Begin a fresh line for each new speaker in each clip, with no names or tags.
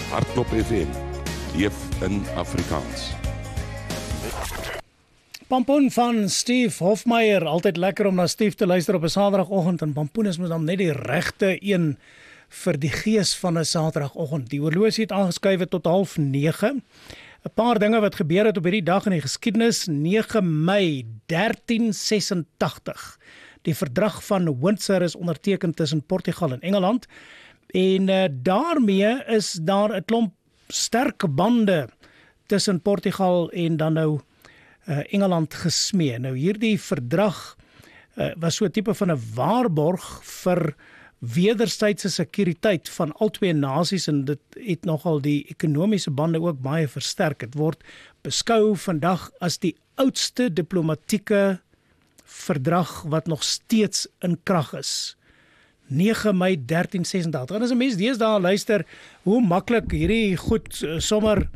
Hardloop FM, leef in Afrikaans.
Pampoen van Steve Hofmeyer, altyd lekker om na Steve te luister op 'n Saterdagoggend, en Pampoen is mos dan net die regte een vir die gees van 'n Saterdagoggend. Die horlosie het aangeskuif tot 8:30. 'n Paar dinge wat gebeur het op hierdie dag in die geskiedenis. 9 Mei 1386. Die verdrag van Windsor is onderteken tussen Portugal en Engeland. En daarmee is daar 'n klomp sterk bande tussen Portugal en dan nou Engeland gesmee. Nou hierdie verdrag was so 'n tipe van 'n waarborg vir wederwysige sekuriteit van al twee nasies, en dit het nogal die ekonomiese bande ook baie versterk. Dit word beskou vandag as die oudste diplomatieke verdrag wat nog steeds in krag is. 9 Mei 1386. En as 'n mens deesdae luister hoe maklik hierdie goed sommer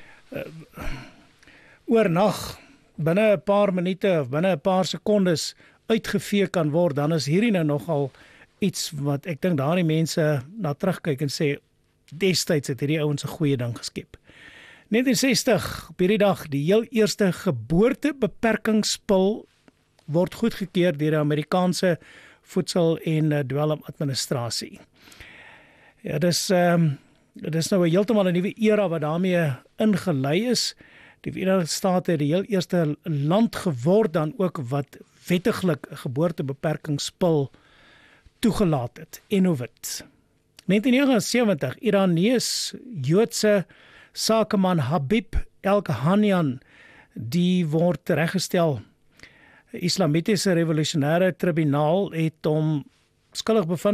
oornag binne 'n paar minute of binne 'n paar sekondes uitgevee kan word, dan is hierdie nou nogal iets wat ek dink daardie mense na terugkyk en sê, destyds het hierdie ouens 'n goeie ding geskep. 1960, op hierdie dag, die heel eerste geboortebeperkingspil word goedgekeur deur die Amerikaanse Voedsel- en Dwelmadministrasie. Ja, dis nou 'n heeltemal 'n nuwe era wat daarmee ingelei is. Die Verenigde State het die heel eerste land geword dan ook wat wettiglik 'n geboortebeperkingspil toegelaat het, Enovit. 1979, Iranees Joodse sakeman Habib Elghanian, die word reggestel. Islamitiese revolusionêre tribunaal het hom skuldig bevind